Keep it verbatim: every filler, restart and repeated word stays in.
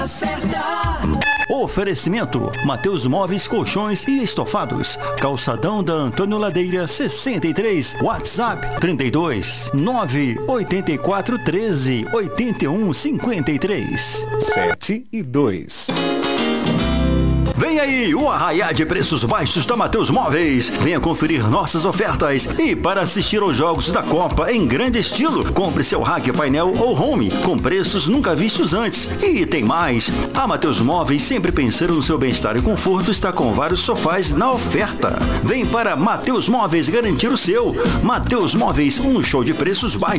hora certa. Oferecimento: Mateus Móveis, Colchões e Estofados. Calçadão da Antônio Ladeira, sessenta e três. WhatsApp trinta e dois, nove oito quatro, treze, oitenta e um, cinquenta e três. sete e dois. Vem aí o arraiá de preços baixos da Mateus Móveis. Venha conferir nossas ofertas. E para assistir aos jogos da Copa em grande estilo, compre seu rack, painel ou home com preços nunca vistos antes. E tem mais. A Mateus Móveis, sempre pensando no seu bem-estar e conforto, está com vários sofás na oferta. Vem para Mateus Móveis garantir o seu. Mateus Móveis, um show de preços baixos.